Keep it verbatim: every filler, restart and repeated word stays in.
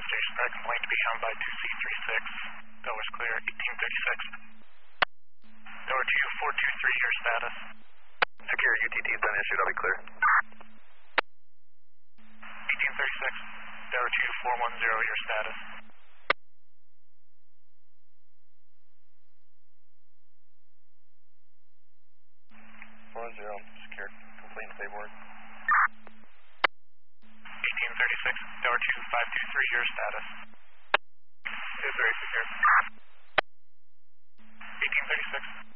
station for that complaint to be handled by two C three six. Tower's clear, eighteen thirty-six. Tower two four two three, your status. Secure, U T T's been issued, I'll be clear. eighteen thirty-six, Tower two four one zero, your status. four zero, secure, complete paperwork. eighteen thirty-six, Tower two five two three, your status. It's very secure. eighteen thirty-six.